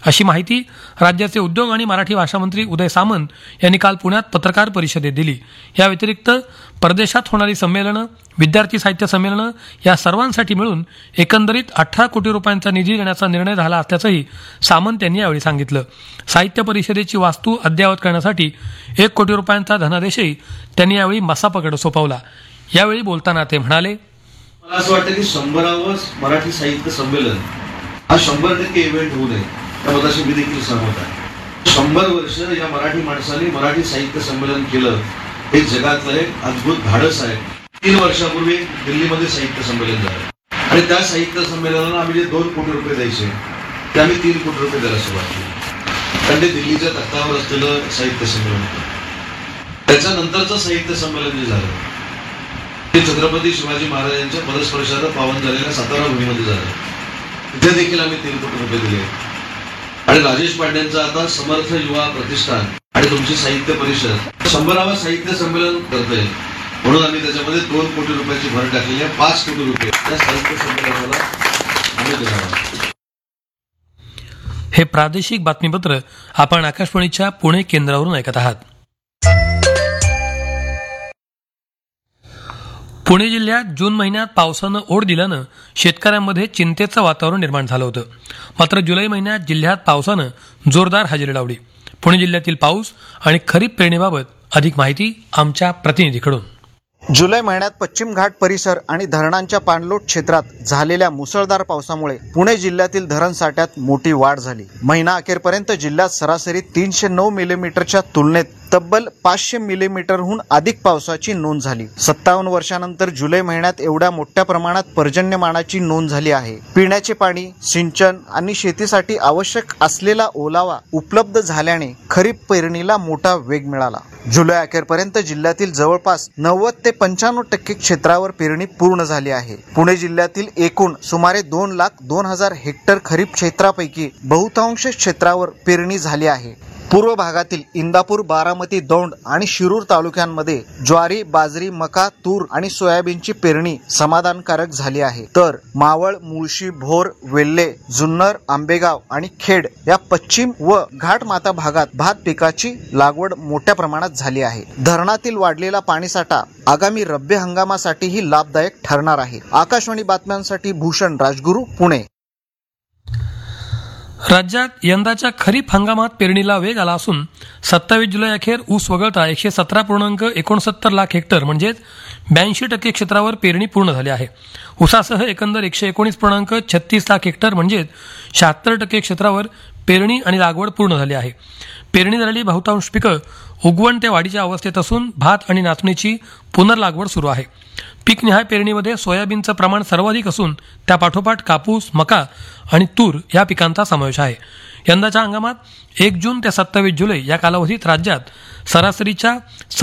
अशी माहिती राज्याचे उद्योग आणि मराठी भाषा मंत्री उदय सामंत यांनी काल पुण्यात पत्रकार परिषदेत दिली. या व्यतिरिक्त परदेशात होणारी संमेलनं, विद्यार्थी साहित्य संमेलनं या सर्वांसाठी मिळून एकंदरीत 18 कोटी रुपयांचा निधी देण्याचा निर्णय झाला असल्याचंही सामंत यांनी यावेळी सांगितलं. साहित्य परिषदेची वास्तू अद्ययावत करण्यासाठी 1 कोटी रुपयांचा धनादेशही त्यांनी यावेळी मसापकडे सोपवला. यावेळी बोलताना ते म्हणाले, मला असं वाटतं की 100वे मराठी साहित्य संमेलन हा 100% इव्हेंट होऊ नये, त्या मताशी मी देखील सहमत आहे. 100 वर्ष या मराठी माणसाने मराठी साहित्य संमेलन केलं हे जगातलं एक अद्भुत धाडस आहे. 3 वर्षापूर्वी दिल्लीमध्ये साहित्य संमेलन झालं आणि त्या साहित्य संमेलनाला आम्ही जे 2 कोटी रुपये द्यायचे ते आम्ही 3 कोटी रुपये द्यायला सुरुवात केली, कारण ते दिल्लीच्या तख्तावर असलेलं साहित्य संमेलन होतं. त्याच्यानंतरचं साहित्य संमेलन जे झालं ते छत्रपती शिवाजी महाराजांच्या पदस्पर्शाला पावन झालेल्या सातारा भूमीमध्ये झालं. तिथे देखील आम्ही 3 कोटी रुपये दिले आणि राजेश पांड्यांचं आता समर्थ युवा प्रतिष्ठान आणि तुमची साहित्य परिषद 100वा साहित्य संमेलन करते, म्हणून आम्ही त्याच्यामध्ये 2 कोटी रुपयाची भर टाकलेली आहे. 5 कोटी रुपये त्या साहित्य संमेलनाला आम्ही देणार. हे प्रादेशिक बातमीपत्र आपण आकाशवाणीच्या पुणे केंद्रावरून ऐकत आहात. पुणे जिल्ह्यात जून महिन्यात पावसानं ओढ दिल्यानं शेतकऱ्यांमध्ये चिंतेचं वातावरण निर्माण झालं होतं. मात्र जुलै महिन्यात जिल्ह्यात पावसानं जोरदार हजेरी लावली. पुणे जिल्ह्यातील पाऊस आणि खरीप पेरणीबाबत अधिक माहिती आमच्या प्रतिनिधीकडून. जुलै महिन्यात पश्चिम घाट परिसर आणि धरणांच्या पाणलोट क्षेत्रात झालेल्या मुसळधार पावसामुळे पुणे जिल्ह्यातील धरण साठ्यात मोठी वाढ झाली. महिना अखेरपर्यंत जिल्ह्यात सरासरी 309 मिलीमीटरच्या तुलनेत तब्बल 500 मिलीमीटरहून अधिक पावसाची नोंद झाली. 57 वर्षानंतर जुलै महिन्यात एवढ्या मोठ्या प्रमाणात पर्जन्यमानाची नोंद झाली आहे. पिण्याचे पाणी, सिंचन आणि शेतीसाठी आवश्यक असलेला ओलावा उपलब्ध झाल्याने खरीप पेरणीला मोठा वेग मिळाला. जुलै अखेरपर्यंत जिल्ह्यातील जवळपास 90 ते 95% क्षेत्रावर पेरणी पूर्ण झाली आहे. पुणे जिल्ह्यातील एकूण सुमारे 2,02,000 हेक्टर खरीप क्षेत्रापैकी बहुतांश क्षेत्रावर पेरणी झाली आहे. पूर्व भागातील इंदापूर, बारामती, दौंड आणि शिरूर तालुक्यांमध्ये ज्वारी, बाजरी, मका, तूर आणि सोयाबीनची पेरणी समाधानकारक झाली आहे. तर मावळ, मुळशी, भोर, वेल्हे, जुन्नर, आंबेगाव आणि खेड या पश्चिम व घाटमाथा भागात भात पिकाची लागवड मोठ्या प्रमाणात झाली आहे. धरणातील वाढलेला पाणीसाठा आगामी रब्बी हंगामासाठीही लाभदायक ठरणार आहे. आकाशवाणी बातम्यांसाठी भूषण राजगुरू, पुणे. राज्यात यंदाच्या खरीप हंगामात पेरणीला वेग आला असून 27 जुलै अखेर ऊस वगळता 117.69 लाख हेक्टर म्हणजेच 82% क्षेत्रावर पेरणी पूर्ण झाली आहे. ऊसासह एकंदर 119.36 लाख हेक्टर म्हणजेच 76% क्षेत्रावर पेरणी आणि लागवड पूर्ण झाली आहे. पेरणी झालेली बहुतांश पिकं उगवण ते वाढीच्या अवस्थेत असून भात आणि नाचणीची पुनर्लागवड सुरू आहे. पीकनिहाय पेरणीमध्ये सोयाबीनचं प्रमाण सर्वाधिक असून त्यापाठोपाठ कापूस, मका आणि तूर या पिकांचा समावेश आहे. यंदाच्या हंगामात 1 जून ते 27 जुलै या कालावधीत राज्यात सरासरीच्या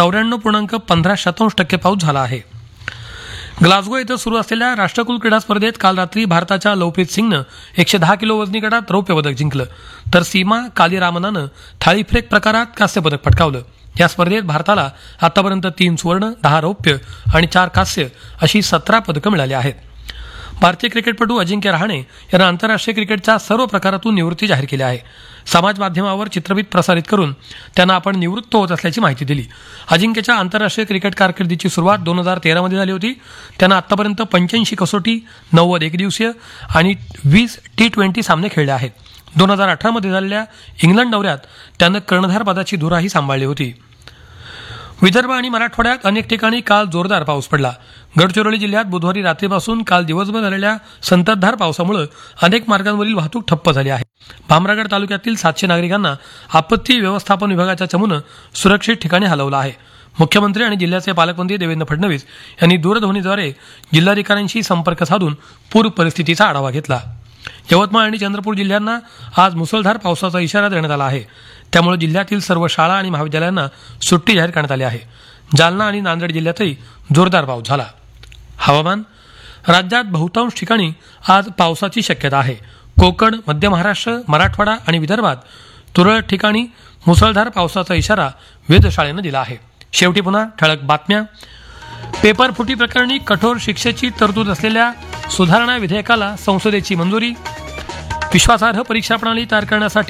94.15% पाऊस झाला आहे. ग्लासगो इथं सुरू असलेल्या राष्ट्रकुल क्रीडा स्पर्धेत काल रात्री भारताच्या लवप्रीत सिंगनं 110 किलो वजनी गटात रौप्य पदक जिंकलं, तर सीमा कालीरामनानं थाळीफेक प्रकारात कांस्य पदक पटकावलं. या स्पर्धेत भारताला आतापर्यंत 3 सुवर्ण, 10 रौप्य आणि 4 कांस्य अशी 17 पदकं मिळाली आहेत. भारतीय क्रिकेटपटू अजिंक्य रहाणे यांना आंतरराष्ट्रीय क्रिकेटच्या सर्व प्रकारातून निवृत्ती जाहीर केली आहे. समाज माध्यमावर चित्रफित प्रसारित करून त्यांना आपण निवृत्त होत असल्याची माहिती दिली. अजिंक्यच्या आंतरराष्ट्रीय क्रिकेट कारकिर्दीची सुरुवात 2013 मध्ये झाली होती. त्यानं आतापर्यंत 85 कसोटी, 90 एकदिवसीय आणि 20 T20 सामने खेळले आहेत. 2018 मध्ये झालेल्या इंग्लंड दौऱ्यात त्यानं कर्णधार पदाची धुराही सांभाळली होती. विदर्भ आणि मराठवाड्यात अनेक ठिकाणी काल जोरदार पाऊस पडला. गडचिरोली जिल्ह्यात बुधवारी रात्रीपासून काल दिवसभर झालेल्या संततधार पावसामुळे अनेक मार्गांवरील वाहतूक ठप्प झाली आहे. भामरागड तालुक्यातील 700 नागरिकांना आपत्ती व्यवस्थापन विभागाच्या चमूनं सुरक्षित ठिकाणी हलवलं आहे. मुख्यमंत्री आणि जिल्ह्याचे पालकमंत्री देवेंद्र फडणवीस यांनी दूरध्वनीद्वारे जिल्हाधिकाऱ्यांशी संपर्क साधून पूर परिस्थितीचा आढावा घेतला. यवतमाळ आणि चंद्रपूर जिल्ह्यांना आज मुसळधार पावसाचा इशारा देण्यात आला आहे. त्यामुळे जिल्ह्यातील सर्व शाळा आणि महाविद्यालयांना सुट्टी जाहीर करण्यात आली आहे. जालना आणि नांदेड जिल्ह्यातही जोरदार पाऊस झाला. हवामान. राज्यात बहुतांश ठिकाणी आज पावसाची शक्यता आहे. कोकण, मध्य महाराष्ट्र, मराठवाडा आणि विदर्भात तुरळक ठिकाणी मुसळधार पावसाचा इशारा वेधशाळेनं दिला आहे. शेवटी पुन्हा ठळक बातम्या. पेपर फुटी प्रकरणी कठोर शिक्षेची तरतूद असलेल्या सुधारणा विधेयकाला संसदेची मंजुरी. विश्वासार्ह परीक्षा प्रणाली तयार करण्यासाठी